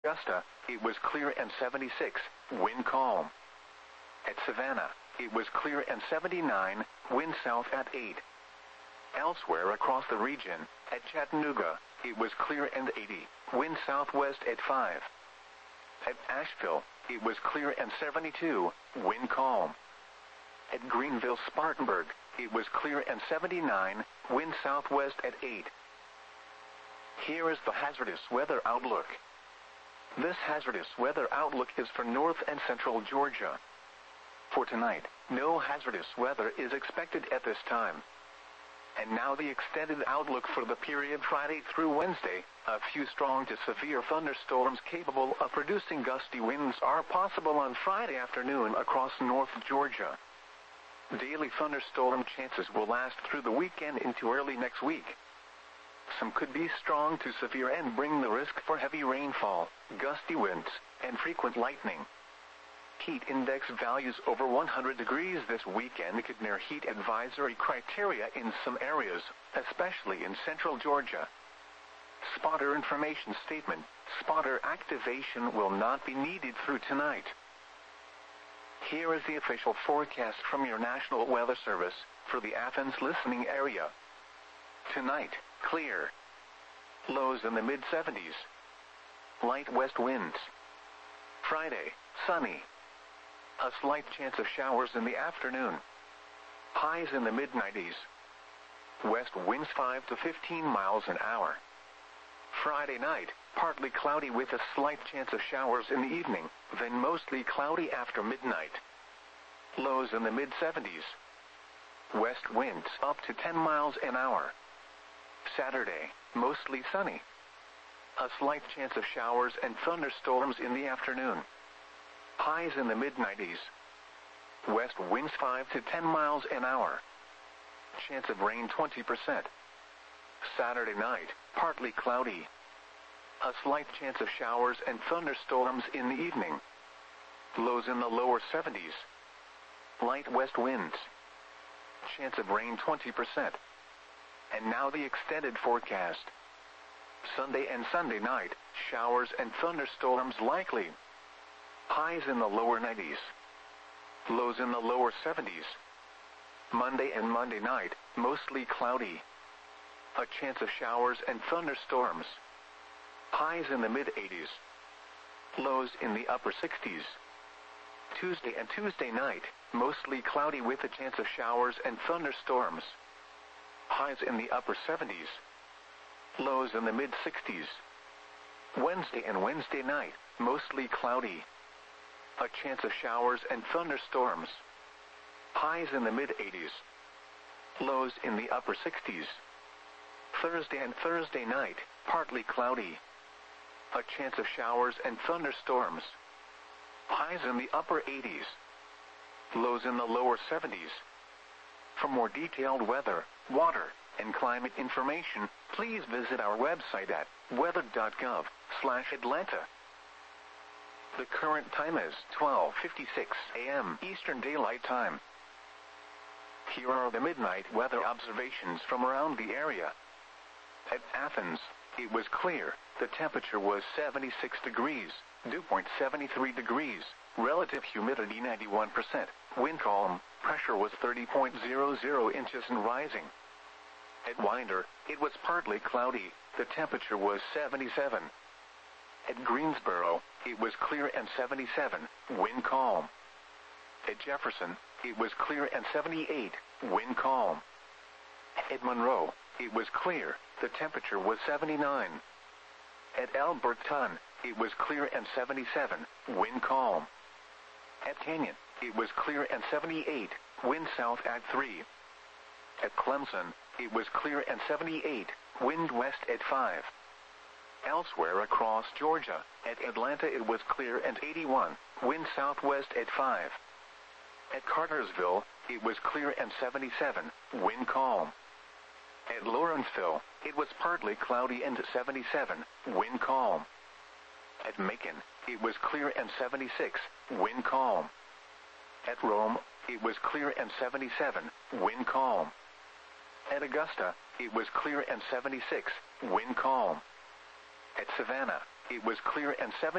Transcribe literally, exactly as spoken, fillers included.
Augusta, it was clear and seventy-six, wind calm. At Savannah, it was clear and seventy-nine, wind south at eight. Elsewhere across the region, at Chattanooga, it was clear and eighty, wind southwest at five. At Asheville, it was clear and seventy-two, wind calm. At Greenville, Spartanburg, it was clear and seventy-nine, wind southwest at eight. Here is the hazardous weather outlook. This hazardous weather outlook is for north and central Georgia. For tonight, no hazardous weather is expected at this time. And now the extended outlook for the period Friday through Wednesday. A few strong to severe thunderstorms capable of producing gusty winds are possible on Friday afternoon across North Georgia. Daily thunderstorm chances will last through the weekend into early next week. Some could be strong to severe and bring the risk for heavy rainfall, gusty winds, and frequent lightning. Heat index values over one hundred degrees this weekend could near heat advisory criteria in some areas, especially in central Georgia. Spotter information statement: spotter activation will not be needed through tonight. Here is the official forecast from your National Weather Service for the Athens listening area. Tonight, clear. Lows in the mid seventies. Light west winds. Friday, sunny. A slight chance of showers in the afternoon. Highs in the mid nineties. West winds five to fifteen miles an hour. Friday night, partly cloudy with a slight chance of showers in the evening, then mostly cloudy after midnight. Lows in the mid seventies. West winds up to ten miles an hour. Saturday, mostly sunny. A slight chance of showers and thunderstorms in the afternoon. Highs in the mid nineties. West winds five to ten miles an hour. Chance of rain twenty percent. Saturday night, partly cloudy. A slight chance of showers and thunderstorms in the evening. Lows in the lower seventies. Light west winds. Chance of rain twenty percent. And now the extended forecast. Sunday and Sunday night, showers and thunderstorms likely. Highs in the lower nineties. Lows in the lower seventies. Monday and Monday night, mostly cloudy. A chance of showers and thunderstorms. Highs in the mid eighties. Lows in the upper sixties. Tuesday and Tuesday night, mostly cloudy with a chance of showers and thunderstorms. Highs in the upper seventies. Lows in the mid sixties. Wednesday and Wednesday night, mostly cloudy. A chance of showers and thunderstorms. Highs in the mid eighties. Lows in the upper sixties. Thursday and Thursday night, partly cloudy. A chance of showers and thunderstorms. Highs in the upper eighties. Lows in the lower seventies. For more detailed weather, water, and climate information, please visit our website at weather dot gov slash Atlanta. The current time is twelve fifty-six a m Eastern Daylight Time. Here are the midnight weather observations from around the area. At Athens, it was clear. The temperature was seventy-six degrees, dew point seventy-three degrees, relative humidity ninety-one percent, wind calm, pressure was thirty point zero zero inches and rising. At Winder, it was partly cloudy, the temperature was seventy-seven. At Greensboro, it was clear and seventy-seven, wind calm. At Jefferson, it was clear and seventy-eight, wind calm. At Monroe, it was clear, the temperature was seventy-nine. At Alberton, it was clear and seventy-seven, wind calm. At Canyon, it was clear and seventy-eight, wind south at three. At Clemson, it was clear and seventy-eight, wind west at five. Elsewhere across Georgia, at Atlanta it was clear and eighty-one, wind southwest at five. At Cartersville, it was clear and seventy-seven, wind calm. At Lawrenceville, it was partly cloudy and seventy-seven, wind calm. At Macon, it was clear and seventy-six, wind calm. At Rome, it was clear and seventy-seven, wind calm. At Augusta, it was clear and seventy-six, wind calm. At Savannah, it was clear and seventy-six.